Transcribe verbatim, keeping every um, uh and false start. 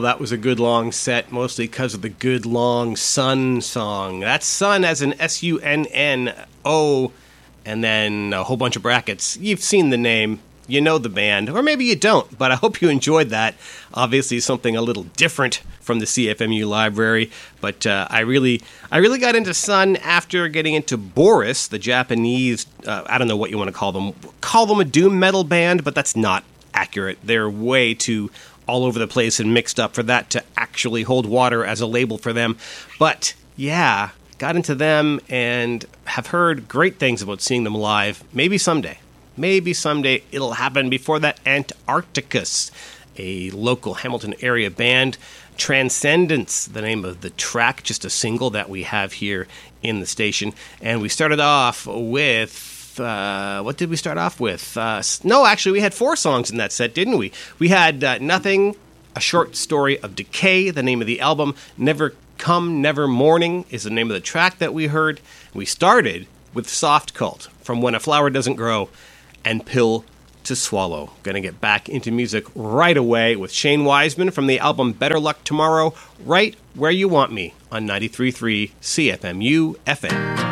that was a good long set, mostly because of the good long Sunn song. That's Sunn as in S U N N O, and then a whole bunch of brackets. You've seen the name, you know the band, or maybe you don't, but I hope you enjoyed that. Obviously something a little different from the C F M U library, but uh, I really I really got into Sunn after getting into Boris, the Japanese, uh, I don't know what you want to call them, call them a doom metal band, but that's not accurate. They're way too all over the place and mixed up for that to actually hold water as a label for them. But yeah, got into them and have heard great things about seeing them live. Maybe someday. Maybe someday it'll happen. Before that, Antarcticus, a local Hamilton area band. Transcendence, the name of the track, just a single that we have here in the station. And we started off with, uh, what did we start off with? Uh, no, actually, we had four songs in that set, didn't we? We had uh, Nothing, A Short Story of Decay, the name of the album. Never Come, Never Morning is the name of the track that we heard. We started with Soft Cult, From When a Flower Doesn't Grow, and Pill to Swallow. Gonna get back into music right away with Shane Wiseman from the album Better Luck Tomorrow, right where you want me on ninety-three point three C F M U F M.